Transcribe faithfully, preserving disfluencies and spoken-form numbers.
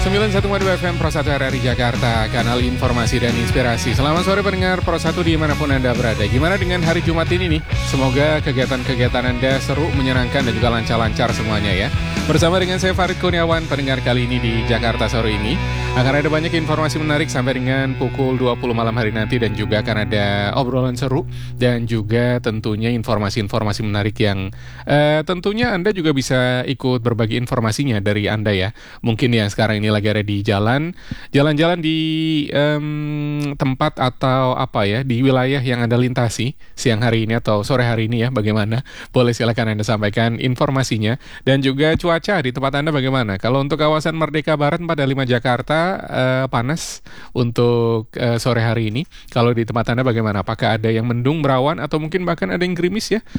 sembilan puluh satu koma dua F M Pro satu R R I Jakarta, kanal informasi dan inspirasi. Selamat sore pendengar Pro satu dimanapun Anda berada. Gimana dengan hari Jumat ini nih? Semoga kegiatan-kegiatan Anda seru, menyenangkan, dan juga lancar-lancar semuanya ya. Bersama dengan saya Farid Kurniawan, pendengar kali ini di Jakarta sore ini akan ada banyak informasi menarik sampai dengan pukul dua puluh malam hari nanti, dan juga akan ada obrolan seru dan juga tentunya informasi-informasi menarik yang uh, tentunya Anda juga bisa ikut berbagi informasinya dari Anda ya. Mungkin yang sekarang ini lagi ada di jalan, jalan-jalan di um, tempat atau apa ya, di wilayah yang Anda lintasi siang hari ini atau sore hari ini ya, bagaimana? Boleh silakan Anda sampaikan informasinya, dan juga cuaca di tempat Anda bagaimana? Kalau untuk kawasan Merdeka Barat empat lima Jakarta uh, panas untuk uh, sore hari ini. Kalau di tempat Anda bagaimana? Apakah ada yang mendung, berawan, atau mungkin bahkan ada yang gerimis ya?